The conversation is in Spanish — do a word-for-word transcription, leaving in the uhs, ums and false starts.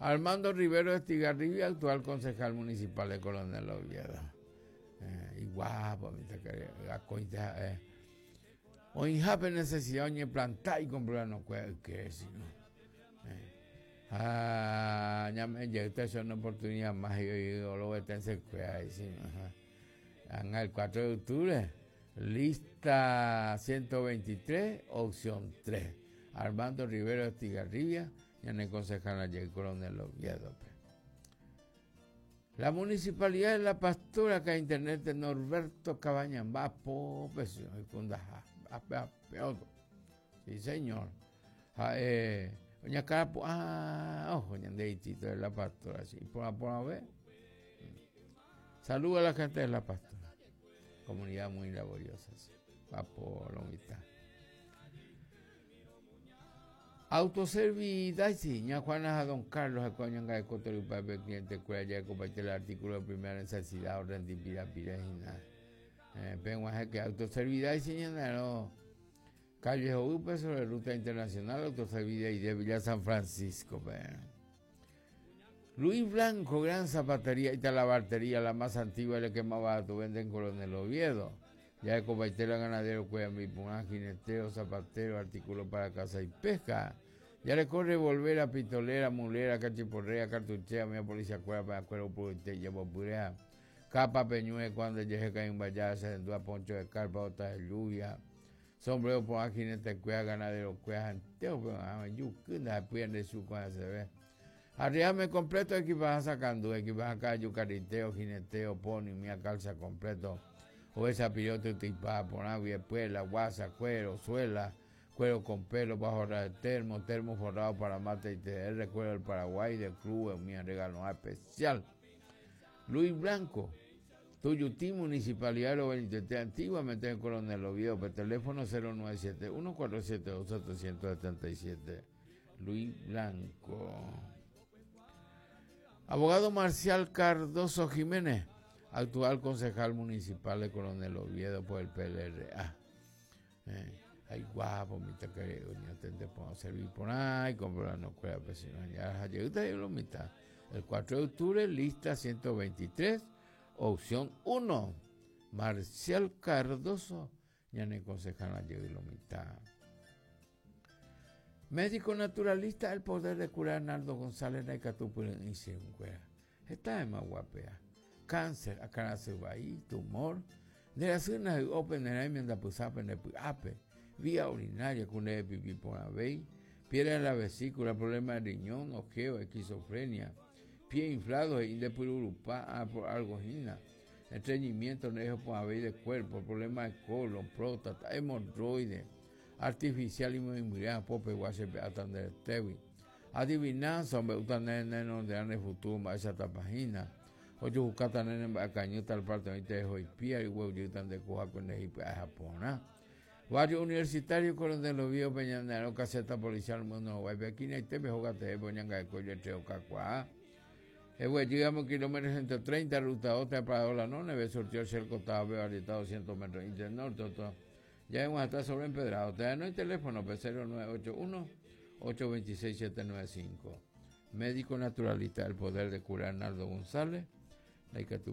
Armando Rivero Estigarribia, actual concejal municipal de Coronel Oviedo. Eh, y guapo, mira que la coita, eh. O injape necesidad de plantar y comprar no puede que si no. Eh. Ah, ya me llegó esta una oportunidad más y yo lo voy a tener que ahí sí. En el cuatro de octubre, lista ciento veintitrés, opción tres. Armando Rivero Estigarribia, y en el concejal ayer Coronel Oviedo. La municipalidad de La Pastora, que internet de Norberto Cabañas, va por presión y Cundaja, va peor. Sí, señor. Doña Carapo, ah, ojo, ñandeitito de La Pastora, sí, por a ver. Saludos a la gente de La Pastora, comunidad muy laboriosa, sí. Va por la mitad. Autoservida, sí, ña Juana a Don Carlos, a Coñanga de Cotori, para ver cliente, cuya ya compartir el artículo de primera necesidad, o rendir pira, pira, y nada. Vengo a que autoservida, sí, ña, no. Calle Upe sobre ruta internacional, autoservida y de Villa San Francisco, ven. Luis Blanco, gran zapatería y talabartería, la más antigua y la que más barato vende en Coronel Oviedo. Ya de Copaitela ganadero, cuya mi punán, jineteo, zapatero, artículos para caza y pesca. Ya le corre volver a pistolera, mulera, cachiporrea, cartuchea, media policía, cuera, para cuero, purite, llevo purea. Capa, peñue, cuando llegue cae un vallada, se endúa poncho de carpa, otra de lluvia. Sombrero, punán, jinete, cuya, ganadero, cuya, anteo, pero yucunda, después de su cuando se ve. Arriame completo, equipaje sacando, equipaje acá, yucariteo, jineteo, pony, mía calza completo. O esa piloto tipa, ponagua, puela, guasa, cuero, suela, cuero con pelo bajo el termo, termo forrado para mate y T R, cuero del Paraguay, del club, mi regalo especial. Luis Blanco, Tuyutí, Municipalidad de los Benítez, antiguamente en Coronel Oviedo, por teléfono cero nueve siete uno cuatro siete dos siete siete siete. Luis Blanco. Abogado Marcial Cardoso Jiménez, actual concejal municipal de Coronel Oviedo por el P L R A. Eh, ay, guapo, mi querido, ya te puedo servir por ahí, comprar no cuela, pues si no, ya usted lo mitad. El cuatro de octubre, lista ciento veintitrés, opción uno. Marcial Cardoso, ya en el concejal llegó lo mitad. Médico naturalista, el poder de curar Arnaldo González Naicatupul y Singüera. Está en Maguapea. Cáncer, acaracebahí, tumor, de las urnas de open en la enmienda pusapen de ape, vía urinaria, cune de pipí por abey, piedra en la vesícula, problema de riñón, ojeo, esquizofrenia, pie inflado e indepurupá por algojina, estreñimiento, nejo por abey de cuerpo, problema de colon, próstata, hemorroide, artificial y inmunidad, pope, guachepe, atender tevi, adivinanza, hombre, utanene, no de ane futuro, esa tapagina. Oye, buscata nene a cañuta al parte de Joipía y huevo yutan de coja con el a Japón. Barrio Universitario Coronel Oviedo Peñanero, caseta policial mundo guay aquí ni te me jugate poñanga de coño entre ocacua. Eh, güey, llegamos kilómetros ciento treinta, ruta otra para la no, neve sortió el cerco, estaba veo ahorita doscientos metros internorte, todo. Ya hemos hasta sobre empedrado. Te no hay teléfono, cero nueve ocho uno, ocho dos seis, siete nueve cinco. Médico naturalista, el poder de curar Arnaldo González. Like